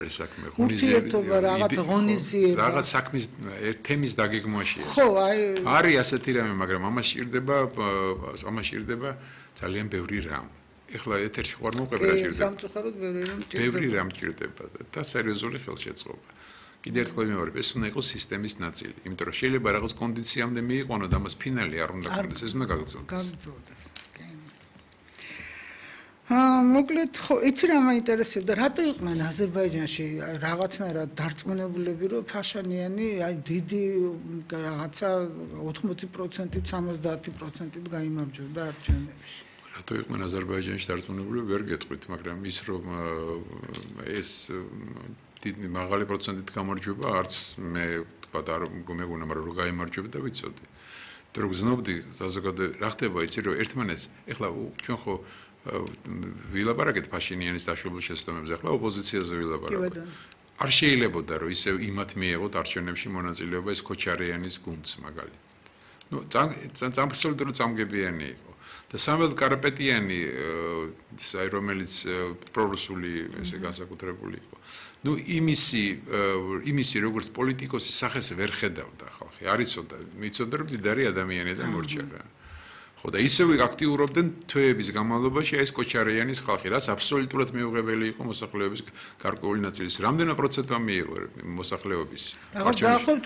საქმე ურთიერთობა რაღაც ღონისძიება რაღაც საქმის თემის დაგეგმვაშია ხო აი არის ასეთი რამე მაგრამ ამაში ჭირდება ძალიან ბევრი რამ ეხლა ეთერში ხوار მოყვება რა ჭირდება სამწუხაროდ ბევრი რამ ჭირდება და სერიოზული ხელშეწყობა კიდევ ერთხელ ვიმეორებ ეს უნდა იყოს სისტემის ნაწილი იმიტომ რომ შეიძლება რაღაც კონდიციამდე მიიყვანო და მას ფინალი არ უნდა გქონდეს ეს უნდა გაგრძელდეს მოკლედ ხო იცი რა მაინტერესებდა რატო იყვნენ აზერბაიჯანში რაღაცნაირად დარწმუნებულები რომ ფაშანიანი აი დიდი რაღაცა 80%-ით 70%-ით გაიმარჯვება არჩევნებში რატო იყვნენ აზერბაიჯანში დარწმუნებულები ვერ გეტყვით მაგრამ ის რომ ეს დიდი მაღალი პროცენტით გამარჯვება არც მე თქვა არ მეგონა მაგრამ რომ გაიმარჯვება და ვიცოდი თუ გზნობდი საზოგადოება რა ხდება იცი რომ ერთმანეთს ეხლა ჩვენ ხო ვილაპარაკეთ ფაშინიანის დაშოვილ შეცდომებზე ახლა ოპოზიციაზე ვილაპარაკოთ არ შეიძლებოდა რომ ისევ იმათ მიეღოთ არჩევნებში მონაწილეობა ეს ქოჩარიანის გუნდს მაგალითად ნუ absolutely წამგებიანი იყო და სამველ კარაპეტიანი აი რომელიც პრორუსული ესე განსაკუთრებული იყო ნუ იმისი როგორც პოლიტიკოსის სახეს ვერ ხედავდა ხალხი არ იცოდა მიცოდა რომ მდიდარი ადამიანი და მორჩა რა ხო და ისევ აქტიურობდნენ თვეების განმავლობაში ეს კოჩარიანის ხალხი რაც აბსოლუტურად მიუღებელი იყო მოსახლეობის გარკვეული ნაწილის რამდენად პროცენტმა მიიღო მოსახლეობის რაღაც დაახლოებით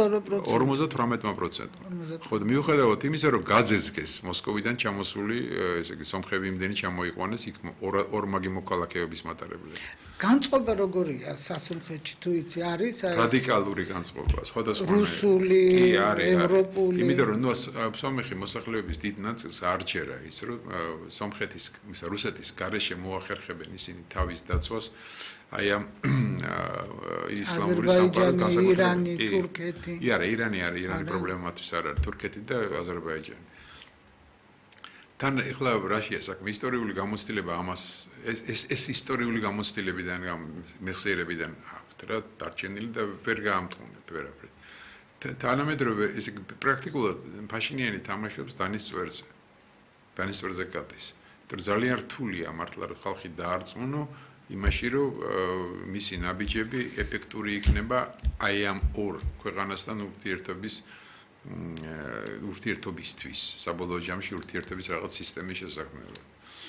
58% ხო და მიუხედავად იმისა რომ გაძეცგეს მოსკოვიდან ჩამოსული ესე იგი სომხები იმდენი ჩამოიყვანეს იქ ორმაგი მოქალაქეობის მატარებლები განწყობა როგორია სასულხეთში თუ იცი არის რადიკალური განწყობა სხვადასხვა რუსული ევროპული იმიტომ რომ ნუ სომეხი მოსახლეობის დიდ ნაწილს არჩერა ის რომ სომხეთის რუსეთის გარეშე მოახერხებენ ისინი თავის დაცვას აი ამ ისლამური სამყაროს ირანი თურქეთი ირანი პრობლემატის არ არის თურქეთი და აზერბაიჯანი თან ეხლა რაშია საქმე ისტორიული გამოცდილება ამას ეს ისტორიული გამოცდილებიდან მეხსიერებიდან აქვთ რა დარჩენილი და ვერ გაამტყუნებთ ვერაფერი თანამედროვე ესე პრაქტიკულად ფაშინიანი თამაშობს დანის წვერზე გადის თორე ძალიან რთულია მართლა რომ ხალხი დაარწმუნო იმაში რომ მისი ნაბიჯები ეფექტური იქნება აი ამ ორ ქვეყანასთან ურთიერთობისთვის საბოლოო ჯამში ურთიერთობის რაღაც სისტემის შესაქმნელად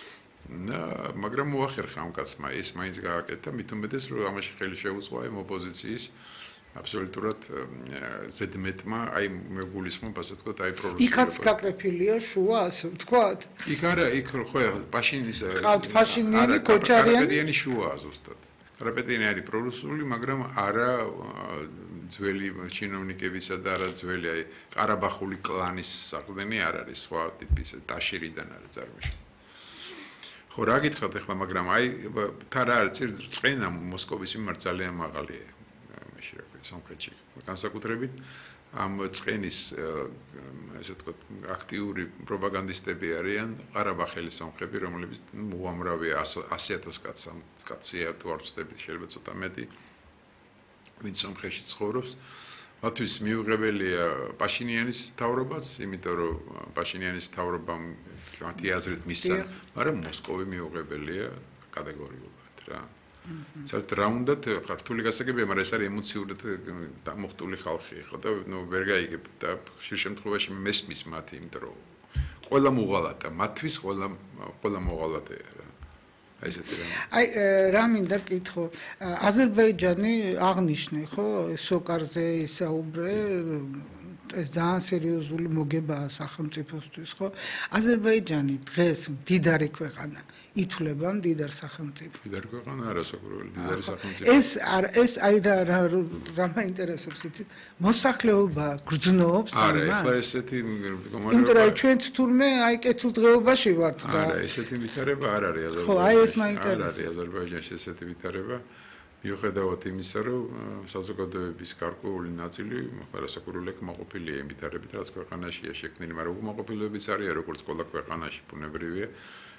მაგრამ მოახერხა ამ კაცმა ეს მაინც გააკეთა მით უმეტეს რომ ამაში ხელი შეუწყო ამ ოპოზიციის აბსოლუტურად ზედმეტმა აი მეგულისმა ასე ვთქვათ აი პრორუსული იქაც გაკრეფილია შუა ასე ვთქვათ იქ არა იქ ხო პაშინის ფაშინიანი კოჩარიანი შუაა ზუსტად კარაპეტიანი არის პრორუსული მაგრამ არა ძველი ჩინოვნიკებისა და არა ძველი აი ყარაბახული კლანის საყდენი არ არის სხვა ტიპის ტაშირიდან არის წარმოშობილი ხო რა გითხავთ ახლა მაგრამ აი თან არის წრწყენა მოსკოვის მიმართ ძალიან მაღალია სომხეთში განსაკუთრებით ამ წყენის ესე ვთქვათ აქტიური პროპაგანდისტები არიან ყარაბახელი სომხები რომლებიც უამრავი 100,000 კაცია თუ არ ვცდებით შეიძლება ცოტა მეტი ვინც სომხეთში ცხოვრობს მათთვის მიუღებელია პაშინიანის მთავრობაც იმიტომ რომ პაშინიანის მთავრობამ მათი აზრით მისცა მაგრამ მოსკოვი მიუღებელია კატეგორიულად რა საერთოდ რა უნდა ქართული გასაგებია, მაგრამ ეს არის ემოციურად მოხტული ხალხი, ხო და ნუ ვერ გაიგებ და ხშირ შემთხვევაში მესმის მათი, იმიტომ რომ ყველა მოღალატა, მათთვის ყველა მოღალატეა რა. აი ესეთი რა. აი რა მინდა კითხო, აზერბაიჯანი აღნიშნე, ხო, სოკარზე ისაუბრე ეს ძალიან სერიოზული მოგებაა სახელმწიფოსთვის, ხო? აზერბაიჯანი დღეს მდიდარი ქვეყანა, ითვლება მდიდარ სახელმწიფო. მდიდარი ქვეყანა არასაკურველი, მდიდარი სახელმწიფო. ეს აი რა მაინტერესებს იცით? მოსახლეობა გრძნობს ამას. არა, ეხლა ესეთი იმიტომ რომ ჩვენც თურმე აი კეთილდღეობაში ვართ და არა, ესეთი ვითარება არ არის აზერბაიჯანში. ხო, აი ეს მაინტერესებს. არ არის აზერბაიჯანში ესეთი ვითარება. მიუხედავად იმისა, რომ საზოგადოების გარკვეული ნაწილი არასაკურველი კმაყოფილია იმ ვითარებით, რაც ქვეყანაშია შექმნილი, მაგრამ უკმაყოფილებიც არის როგორც ყველა ქვეყანაში ბუნებრივია.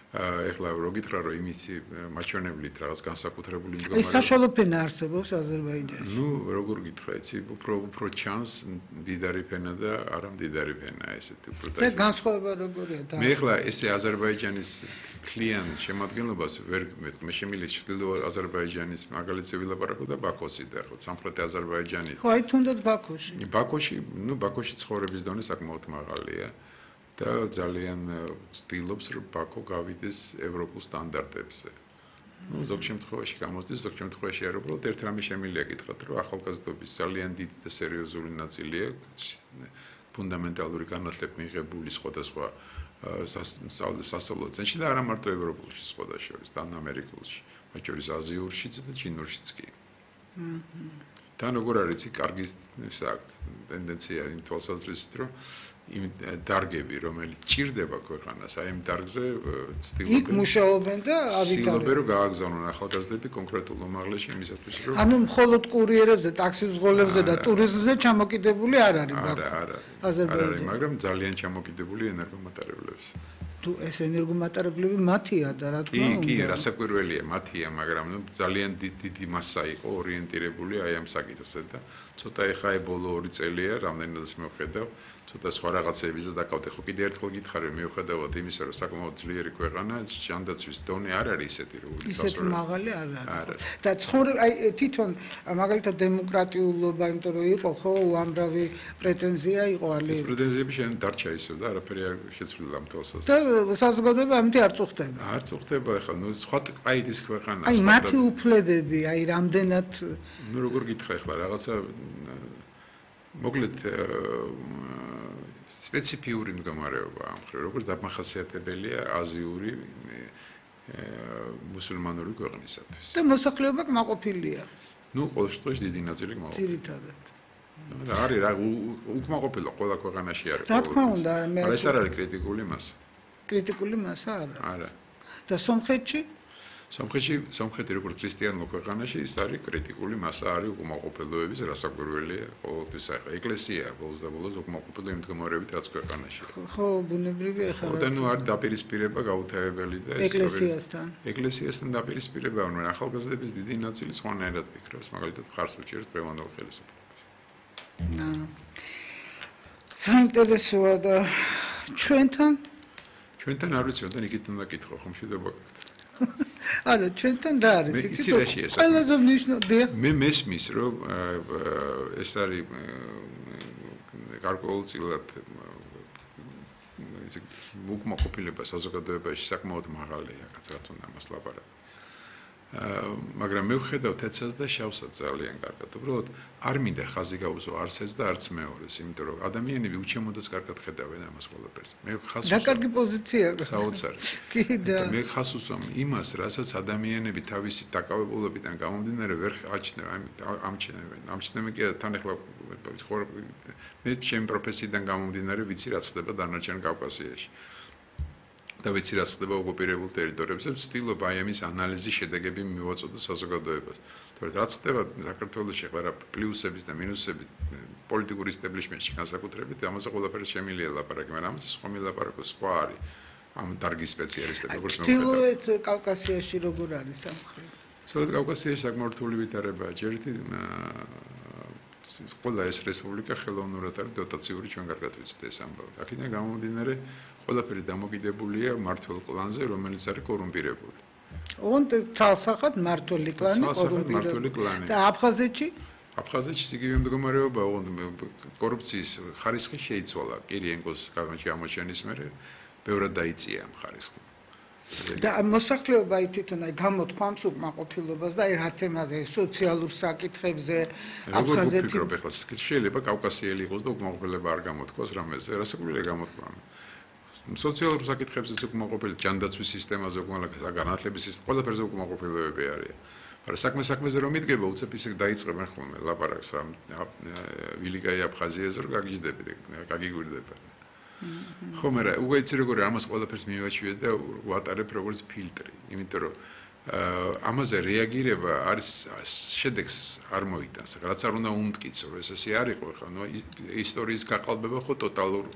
ეხლა რო გითხრა რომ იმისი მაჩვენებლით რაღაც განსაკუთრებული ეს მდგომარეობა საშუალო ფენა არსებობს აზერბაიჯანში. ნუ როგორ გითხრა იცი უფრო ჩანს მდიდარი ფენა და არა მდიდარი ფენა ესეთი უფრო და განსხვავება როგორია და მე ეხლა ესე აზერბაიჯანის თლიან შემადგენლობას ვერ მე შემიძლია ჩრდილო აზერბაიჯანის მაგალითზე ვილაპარაკო და ბაქოსი და ხო სამხრეთი აზერბაიჯანი ხო აი თუნდაც ბაქოში. ბაქოში ცხოვრების დონე საკმაოდ მაღალია და ძალიან ცდილობს რომ ბაქო გავიდეს ევროპულ სტანდარტებზე. ზოგ შემთხვევაში გამოსდის, ზოგ შემთხვევაში არ უბრალოდ ერთ რამე შემიძლია გითხრათ, რომ ახალგაზრდობის ძალიან დიდი და სერიოზული ნაწილია ფუნდამენტალური განათლება მიღებული სხვადასხვა სასწავლო ცენტრში და არა მარტო ევროპულში, სხვადასხვა და ამერიკულში, მათ შორის აზიურშიც და ჩინურშიც კი. თან როგორ არის ის კარგი ტენდენცია იმ თვალსაზრისით, რომ იმ დარგები, რომელიც ჭირდება ქვეყანას, აი იმ დარგზე ცდილობენ. იქ მუშაობენ და ცდილობენ ავითარებენ. რომ გააგზავნონ ახალგაზრდები კონკრეტულ უმაღლესში იმისათვის, რომ ანუ მხოლოდ კურიერებზე, ტაქსიბზღოლებზე და ტურიზმზე ჩამოკიდებული არ არის ბაქო. არა, აზერბაიჯანი. მაგრამ ძალიან ჩამოკიდებული ენერგომატარებლებს. თუ ეს ენერგომატარებლები მათია და რა თქმა უნდა. კი, რასაკვირველია, მათია, მაგრამ ძალიან დიდი მასა იყო ორიენტირებული აი ამ საკითხზე და ცოტა ეხა ბოლო 2 წელია, რამდენადაც მე ვხედავ, ცოტა სხვა რაღაცების და დაკავდა ხო კიდე ერთხელ გითხარი მიუხედავად იმისა, რომ საკმაოდ ძლიერი ქვეყანა, ჯანდაცვის დონე არ არის ისეთი როგორც ისეთი მაღალი არ არის. და აი თვითონ მაგალითად დემოკრატიულობა, იმიტომ რომ იყო ხო უამრავი პრეტენზია იყო ალი. ეს პრეტენზიები შენ დარჩა ისევ და არაფერი არ შეცვლილა ამ თვალსაზრისით. და საზოგადოება ამით არ წუხდება. არ წუხდება ახლა, ნუ სხვა ყაიდის ქვეყანა. აი მათი უფლებები, აი რამდენად ნუ როგორ გითხრა ახლა რაღაცა მოკლედ სპეციფიური მდგომარეობა ამ ხრივ, როგორც დამახასიათებელია აზიური მუსულმანური ქვეყნისათვის. და მოსახლეობა კმაყოფილია. ნუ ყოველ შემთხვევაში დიდი ნაწილი კმაყოფილია. ძირითადად. და არის რა უკმაყოფილო ყველა ქვეყანაში არის. რა თქმა უნდა, მე არა ეს არ არის კრიტიკული მასა. კრიტიკული მასა არა. არა. და სომხეთში სომხეთი როგორც ქრისტიანულ ქვეყანაში ის არის კრიტიკული მასა არის უკმაყოფილოების რასაკვირველია ყოველთვის ახლა ეკლესია ბოლოს და ბოლოს უკმაყოფილო იმ მდგომარეობით რაც ქვეყანაში. ხო, ბუნებრივი ახლა. და ნუ არის დაპირისპირება გაუთავებელი და ეს ეკლესიასთან დაპირისპირება უნდა ახალგაზრდების დიდი ნაწილი სხვანაირად ფიქრობს, მაგალითად ხარს უჭერს დღევანდელ ხელისუფლებას. საინტერესოა და ჩვენთან არ ვიცი, და იქით უნდა კითხო, ხომ მშვიდობა გაქვთ. არა, ჩვენთან რა არის? იცი რა შეესაბამება? ყველაზე მნიშვნელოვანი. მე მესმის, რომ ეს არის გარკვეულწილად ეს უკმაყოფილება საზოგადოებაში საკმაოდ მაღალია, კაცრად უნდა ამას ლაპარაკო. მაგრამ მე ვხედავ თეთრსაც და შავსაც ძალიან კარგად. უბრალოდ არ მინდა ხაზი გაუზო არცეს და არც მეორეს, იმიტომ რომ ადამიანები უჩემოდაც კარგად ხედავენ ამას ყველაფერს. მე ხას რა კარგი პოზიცია აქვს. საოცარი. კი და მე ხას უსვამ იმას, რასაც ადამიანები თავისი დაკავებულებიდან გამომდინარე ვერ ამჩნევენ კი თან ახლა მე ჩემი პროფესიიდან გამომდინარე ვიცი რაც ხდება დანარჩენ კავკასიაში. და ვიცი რაც ხდება ოკუპირებულ ტერიტორიებზე, ვცდილობ აი ამის ანალიზის შედეგები მივაწოდო საზოგადოებას. თორემ რაც ხდება საქართველოში ახლა პლუსების და მინუსების პოლიტიკური ისტაბლიშმენტში განსაკუთრებით, ამაზე ყველაფერი შემიძლია ლაპარაკი, მაგრამ ამაზე სხვა მილაპარაკო სხვა არის. ამ დარგის სპეციალისტები როგორც მე ვხედავ. ჩრდილოეთ კავკასიაში როგორ არის სამხრეთი? ჩრდილოეთ კავკასიაში საკმაოდ რთული ვითარებაა. ჯერითი ყველა ეს რესპუბლიკა ხელოვნურად არის დოტაციური, ჩვენ კარგად ვიცით ეს ამბავი. აქედან გამომდინარე ყველაფერი დამოკიდებულია მართველ კლანზე, რომელიც არის კორუმპირებული. ოღონდ ცალსახად მართველი კლანი. და აფხაზეთში? აფხაზეთში იგივე მდგომარეობა, ოღონდ კორუფციის ხარისხი შეიცვალა. კირიენკოს გამოჩენის მერე ბევრად დაიწია ამ ხარისხი. და მოსახლეობა თვითონ აი გამოთქვამს უკმაყოფილებას და აი რა თემაზე სოციალურ საკითხებზე აფხაზეთი როგორ ვფიქრობ ახლა შეიძლება კავკასიელი იყოს და უკმაყოფილება არ გამოთქვას რამეზე რასაკვირველია გამოთქვა სოციალურ საკითხებზეც უკმაყოფილი ჯანდაცვის სისტემაზე უკმაყოფილება განათლების სისტემა ყველაფერზე უკმაყოფილებები არის მაგრამ საქმეზე რომ მიდგება უცებ ისე დაიწყებენ ხოლმე ლაპარაკს რა ვილიკაი აფხაზიაზე რომ გაგიგვირდება ხო მე რა უგეცი როგორ ამას ყველაფერს მივაჩვიე და ვატარებ როგორც ფილტრი იმიტომ რომ ამაზე რეაგირება არის შედეგს არ მოიტანს რაც არ უნდა უმტკიცო ეს ესე არ იყო ხო ნუ ისტორიის გაყალბება ხო ტოტალურ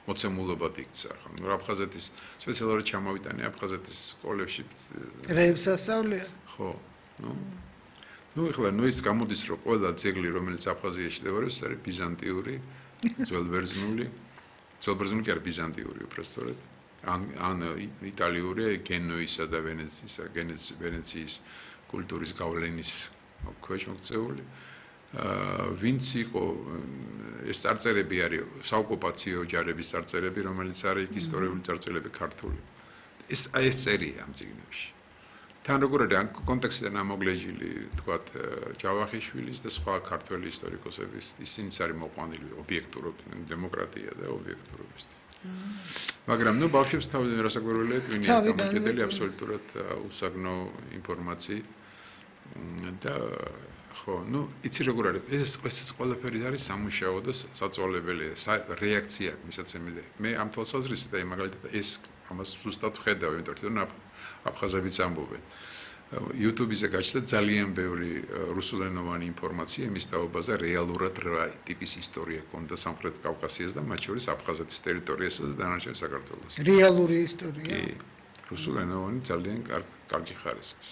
მოცემულობად იქცა ხო ნუ აფხაზეთის სპეციალურად ჩამოვიტანე აფხაზეთის სკოლებში რეებს ასწავლია ხო ნუ ეხლა ნუ ის გამოდის რომ ყველა ძეგლი რომელიც აფხაზიაში მდებარეობს არის ბიზანტიური ძველბერძნული კი არა ბიზანტიური უბრალოდ ან იტალიური გენუისა და ვენეციის კულტურის გავლენის ქვეშ მოქცეული ვინც იყო ეს წარწერები არის საოკუპაციო ჯარების წარწერები რომელიც არის ისტორიული წარწერები ქართული ეს წერია ამ წიგნებში თან როგორ არის კონტექსტიდან ამოგლეჯილი თქვათ ჯავახიშვილის და სხვა ქართველი ისტორიკოსების ისინიც არის მოყვანილი ობიექტურობით დემოკრატია და ობიექტურობისთვის მაგრამ ნუ ბავშვებს თავიდან რასაკვირველია twinია გამოკიდელი აბსოლუტურად უსაგნო ინფორმაციით და ხო ნუ იცი როგორ არის ეს ყველაფერი არის სამუშაო და საწვალებელი რეაქცია მისაცემელი მე ამ თვალსაზრისით აი მაგალითად ეს ამას ზუსტად ხედავ იმიტომ რომ აფხაზებიც ამბობენ YouTube-ზე გაჩნდა ძალიან ბევრი რუსულენოვანი ინფორმაცია იმის თაობაზე რეალურად რა ტიპის ისტორია ქონდა სამხრეთ კავკასიას და მათ შორის აფხაზეთის ტერიტორიასა და დანარჩენ საქართველოს რეალური ისტორია კი რუსულენოვანი ძალიან კარგი ხარისხის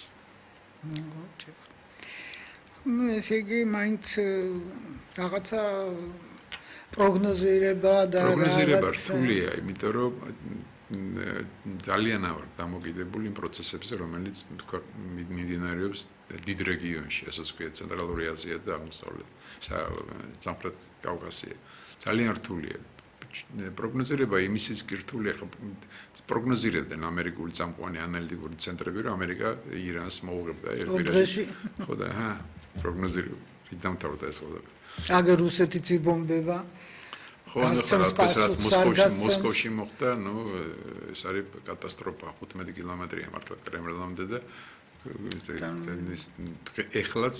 ესე იგი მაინც რაღაცა პროგნოზირება რთულია იმიტომ რომ ძალიან ავარ დამოკიდებული იმ პროცესებზე რომელიც მიმდინარეობს დიდ რეგიონში ასაც ქვია ცენტრალური აზია და აღმოსავლეთ სამხრეთ კავკასია ძალიან რთულია პროგნოზირება იმისიც კი რთულია პროგნოზირებდნენ ამერიკული წამყვანი ანალიტიკური ცენტრები რომ ამერიკა ირანს მოუღებდა ერთ პირაში ხო და პროგნოზირება დამთავრდა ეს ყველაფერი აგერ რუსეთიც იბომბება ხო რაც მოსკოვში მოხდა ნუ ეს არის კატასტროფა 15 კილომეტრია მართლა კრემლამდე და ეხლაც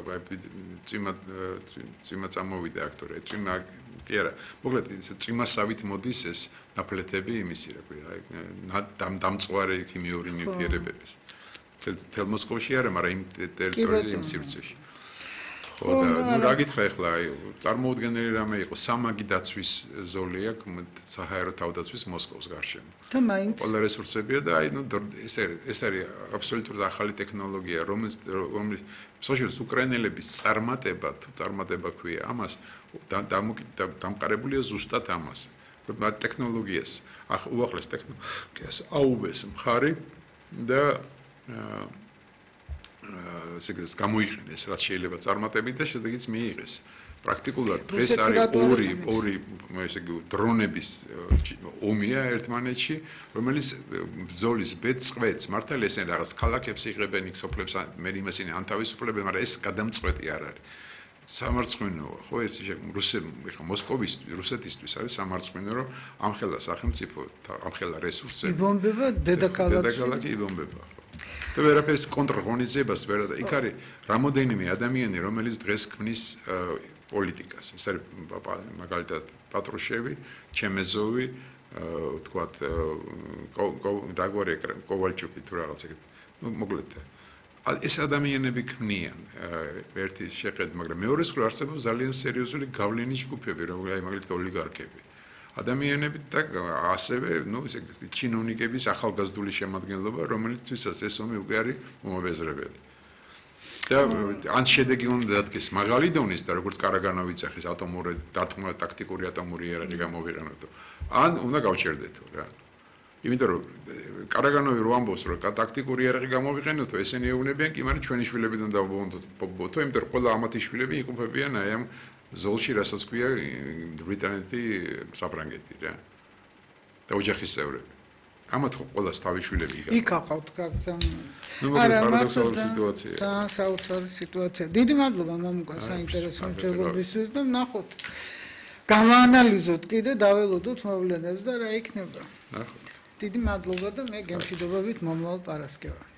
წიმა წამოვიდა აქტორი წიმა კი არა მოკლედ წიმასავით მოდის ეს ნაფლეთები იმისი რა ქვია დამწვარი ქიმიური ნივთიერებების თელ მოსკოვში არა მაგრამ იმ ტერიტორიაზე იმ სივრცეში ხო და ნუ რა გითხრა ახლა წარმოუდგენელი რამე იყო სამაგი დაცვის ზოლი აქვს საჰაერო თავდაცვის მოსკოვს გარშემო და მაინც ყველა რესურსებია და აი ნუ ეს არის აბსოლუტურად ახალი ტექნოლოგია რომელიც სოციალ უკრაინელების წარმატება ქვია ამას დამყარებულია ზუსტად ამას ტექნოლოგიას უახლეს ტექნოლოგიას აუვეს მხარი და ეს გამოიყენეს რაც შეიძლება წარმატებით და შედეგიც მიიღეს პრაქტიკულად დღეს არის ორი ესე იგი დრონების ომია ერთმანეთში რომელიც ბრძოლის ბეწყვეტს მართალია ესენ რაღაც ქალაქებს იღებენ იქ სოფლებს მე იმასინი ან თავისუფლებენ მაგრამ ეს გადამწყვეტი არ არის სამარცხვინოა ხო ეს ხა მოსკოვის რუსეთისთვის არის სამარცხვინო რომ ამხელა სახელმწიფო ამხელა რესურსები იბომბება დედაქალაქი იბომბება და ვერაფერს კონტრღონიზებას ვერა და იქ არის რამოდენიმე ადამიანი რომელიც დღეს ქმნის პოლიტიკას ეს არის მაგალითად პატრუშევი ჩემეზოვი თქვათ კოვალჩუკი თუ რაღაც ეგეთ მოკლედ ეს ადამიანები ქმნიან ერთი შეხედვით მაგრამ მეორე მხრივ არსებობს ძალიან სერიოზული გავლენის ჯგუფები როგორია მაგალითად ოლიგარქები ადამიანები და ასევე ნუ ესე ჩინოვნიკების ახალგაზრდული შემადგენლობა რომელიცთვისაც ეს ომი უკვე არის მომაბეზრებელი და ან შედეგი უნდა დადგეს მაღალი დონის და როგორც კარაგანოვი ძახის ატომური დარტყმა ტაქტიკური ატომური იარაღი გამოვიყენოთ ან უნდა გავჩერდეთო რა იმიტომ რომ კარაგანოვი რო ამბობს რომ ტაქტიკური იარაღი გამოვიყენოთ ესენი ეუბნებიან კი მაგრამ ჩვენი შვილებიდან დავბობოთო იმიტომ რომ ყველა ამათი შვილები იყოფებიან აი ამ ზოლში რასაც ქვია ბრიტანეთი საფრანგეთი რა და ოჯახის წევრები ამათ ხო ყველას თავი შვილები იგავ იქ აყავთ გაგზავნა არა პარადოქსალური სიტუაცია და საოცარი სიტუაცია დიდი მადლობა მამუკა საინტერესო მჯობებისთვის და ნახოთ გამაანალიზოთ კიდე დაველოდოთ მოვლენებს და რა იქნება ნახოთ დიდი მადლობა და მე გემშვიდობებით მომავალ პარასკევად